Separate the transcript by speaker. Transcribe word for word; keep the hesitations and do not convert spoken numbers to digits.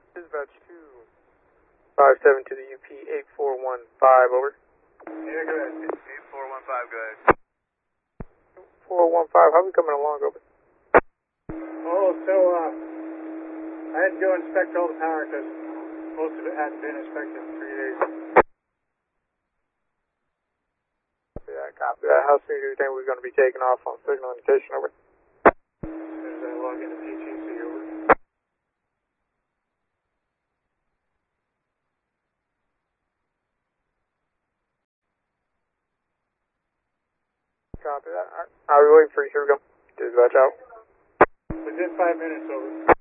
Speaker 1: Dispatch two five seven to the U P eight four one five, over.
Speaker 2: Yeah, go ahead. eight four one five, go ahead.
Speaker 1: four one five, how are we coming along, over?
Speaker 2: Oh, so, uh, I had to go inspect all the power because most of it hadn't been inspected in three days.
Speaker 1: Yeah, copy that. How soon do you think we're going to be taking off on signal indication, over?
Speaker 2: As soon as I log into P T C, over.
Speaker 1: Copy that. Alright, I'll be waiting for you. Here we go. Dispatch out.
Speaker 2: Within five minutes, over.